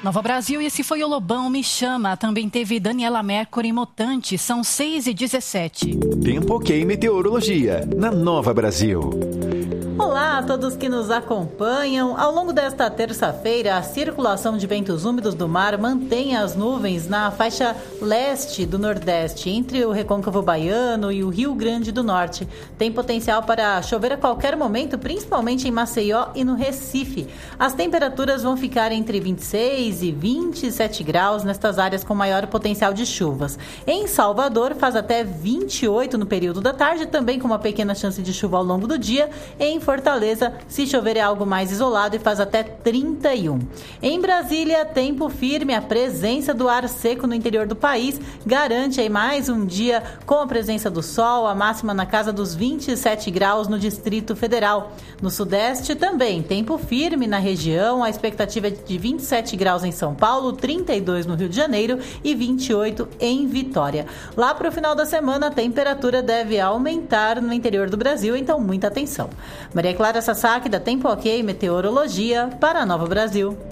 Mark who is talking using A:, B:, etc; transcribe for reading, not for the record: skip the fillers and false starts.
A: Nova Brasil, e esse foi o Lobão Me Chama. Também teve Daniela Mercury Mutante, são 6h17.
B: Tempo ok meteorologia, na Nova Brasil.
C: Olá a todos que nos acompanham. Ao longo desta terça-feira, a circulação de ventos úmidos do mar mantém as nuvens na faixa leste do Nordeste, entre o Recôncavo Baiano e o Rio Grande do Norte. Tem potencial para chover a qualquer momento, principalmente em Maceió e no Recife. As temperaturas vão ficar entre 26 e 27 graus nestas áreas com maior potencial de chuvas. Em Salvador, faz até 28 no período da tarde, também com uma pequena chance de chuva ao longo do dia. Em Fortaleza, se chover é algo mais isolado e faz até 31. Em Brasília, tempo firme. A presença do ar seco no interior do país garante aí mais um dia com a presença do sol, a máxima na casa dos 27 graus no Distrito Federal. No Sudeste também, tempo firme na região. A expectativa é de 27 graus em São Paulo, 32 no Rio de Janeiro e 28 em Vitória. Lá para o final da semana, a temperatura deve aumentar no interior do Brasil, então muita atenção. Maria Clara Sasaki, da Tempo Ok Meteorologia, para a Nova Brasil.